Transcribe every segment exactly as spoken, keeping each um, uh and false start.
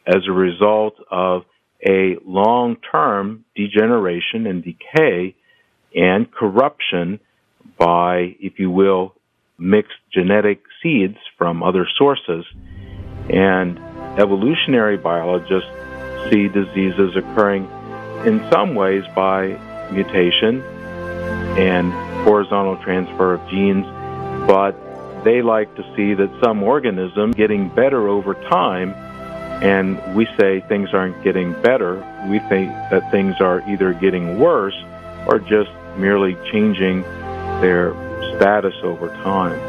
as a result of a long-term degeneration and decay and corruption by, if you will, mixed genetic seeds from other sources. And evolutionary biologists see diseases occurring in some ways by mutation and horizontal transfer of genes, but they like to see that some organism getting better over time, and we say things aren't getting better. We think that things are either getting worse or just merely changing their status over time.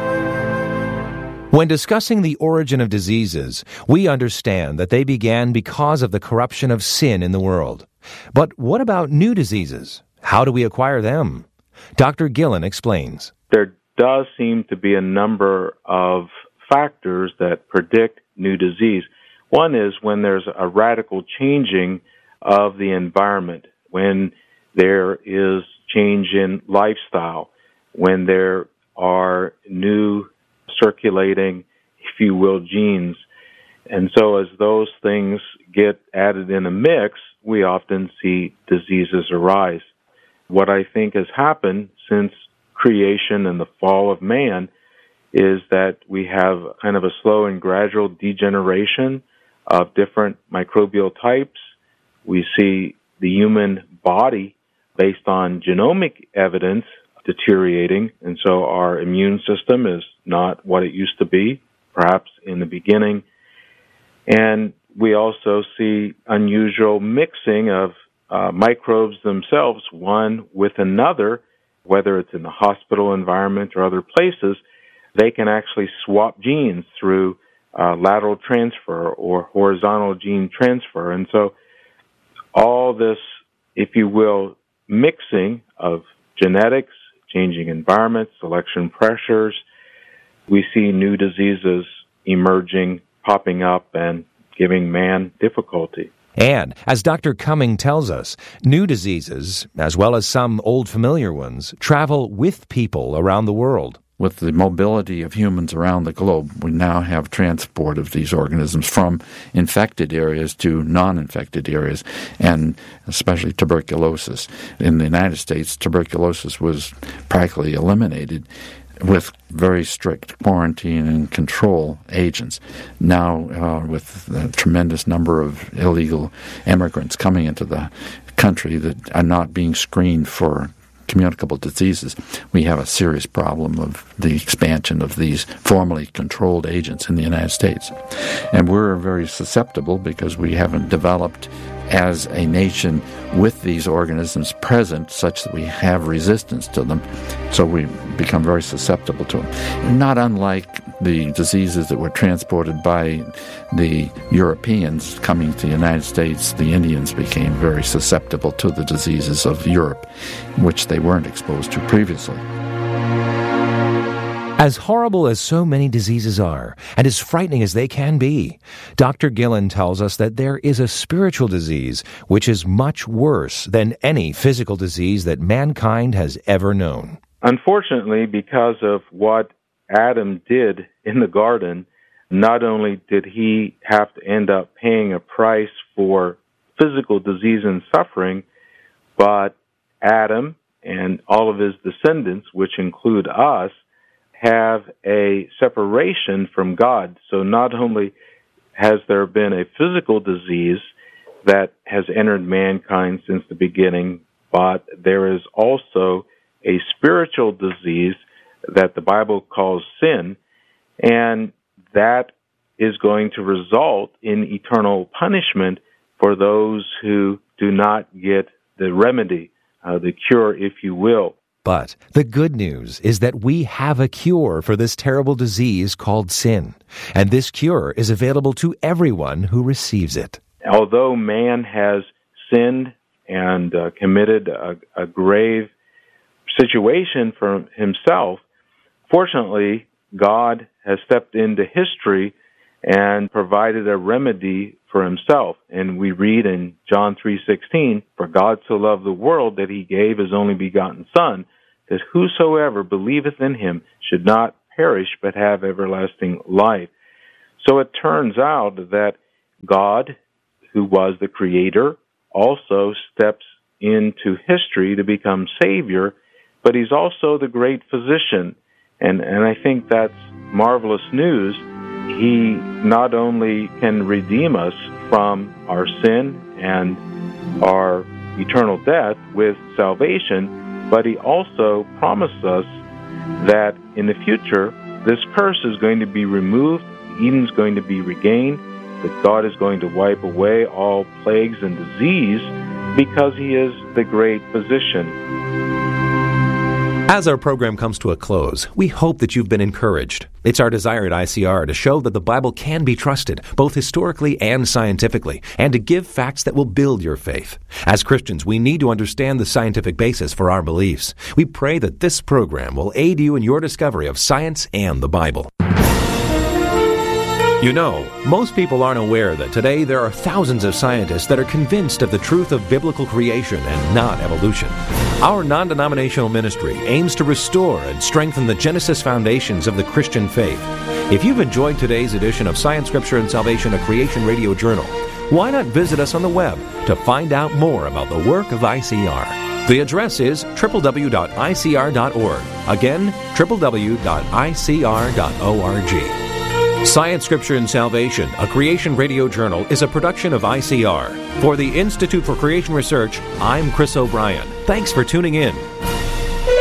When discussing the origin of diseases, we understand that they began because of the corruption of sin in the world. But what about new diseases? How do we acquire them? Doctor Gillen explains. There does seem to be a number of factors that predict new disease. One is when there's a radical changing of the environment, when there is change in lifestyle, when there are new circulating, if you will, genes. And so as those things get added in a mix, we often see diseases arise. What I think has happened since creation and the fall of man is that we have kind of a slow and gradual degeneration of different microbial types. We see the human body, based on genomic evidence, deteriorating, and so our immune system is not what it used to be, perhaps in the beginning. And we also see unusual mixing of uh, microbes themselves, one with another, whether it's in the hospital environment or other places. They can actually swap genes through uh, lateral transfer or horizontal gene transfer. And so all this, if you will, mixing of genetics, changing environments, selection pressures, we see new diseases emerging, popping up, and giving man difficulty. And, as Doctor Cumming tells us, new diseases, as well as some old familiar ones, travel with people around the world. With the mobility of humans around the globe, we now have transport of these organisms from infected areas to non-infected areas, and especially tuberculosis. In the United States, tuberculosis was practically eliminated with very strict quarantine and control agents. Now, uh, with the tremendous number of illegal immigrants coming into the country that are not being screened for communicable diseases, we have a serious problem of the expansion of these formerly controlled agents in the United States. And we're very susceptible because we haven't developed as a nation with these organisms present such that we have resistance to them. So we become very susceptible to them. Not unlike the diseases that were transported by the Europeans coming to the United States, the Indians became very susceptible to the diseases of Europe, which they weren't exposed to previously. As horrible as so many diseases are, and as frightening as they can be, Doctor Gillen tells us that there is a spiritual disease which is much worse than any physical disease that mankind has ever known. Unfortunately, because of what Adam did in the garden, not only did he have to end up paying a price for physical disease and suffering, but Adam and all of his descendants, which include us, have a separation from God. So not only has there been a physical disease that has entered mankind since the beginning, but there is also a spiritual disease that the Bible calls sin, and that is going to result in eternal punishment for those who do not get the remedy, uh, the cure, if you will. But the good news is that we have a cure for this terrible disease called sin, and this cure is available to everyone who receives it. Although man has sinned and uh, committed a, a grave situation for himself, fortunately, God has stepped into history and provided a remedy for himself. And we read in John three sixteen, "For God so loved the world that he gave his only begotten Son, that whosoever believeth in him should not perish but have everlasting life." So it turns out that God, who was the creator, also steps into history to become Savior, but he's also the great physician. And, and I think that's marvelous news. He not only can redeem us from our sin and our eternal death with salvation, but he also promised us that in the future, this curse is going to be removed, Eden's going to be regained, that God is going to wipe away all plagues and disease because he is the great physician. As our program comes to a close, we hope that you've been encouraged. It's our desire at I C R to show that the Bible can be trusted, both historically and scientifically, and to give facts that will build your faith. As Christians, we need to understand the scientific basis for our beliefs. We pray that this program will aid you in your discovery of science and the Bible. You know, most people aren't aware that today there are thousands of scientists that are convinced of the truth of biblical creation and not evolution. Our non-denominational ministry aims to restore and strengthen the Genesis foundations of the Christian faith. If you've enjoyed today's edition of Science, Scripture, and Salvation, a Creation Radio Journal, why not visit us on the web to find out more about the work of I C R? The address is w w w dot i c r dot org. Again, w w w dot i c r dot org. Science, Scripture, and Salvation, a Creation Radio Journal, is a production of I C R. For the Institute for Creation Research, I'm Chris O'Brien. Thanks for tuning in.